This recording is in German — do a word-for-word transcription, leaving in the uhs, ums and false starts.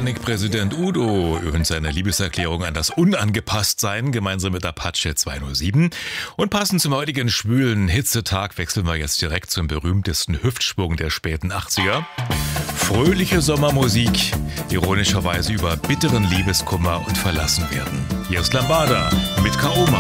Titanic-Präsident Udo und seine Liebeserklärung an das Unangepasstsein gemeinsam mit Apache zweihundertsieben. Und passend zum heutigen schwülen Hitzetag wechseln wir jetzt direkt zum berühmtesten Hüftschwung der späten achtziger. Fröhliche Sommermusik, ironischerweise über bitteren Liebeskummer und Verlassenwerden. Hier ist Lambada mit K O-Mann.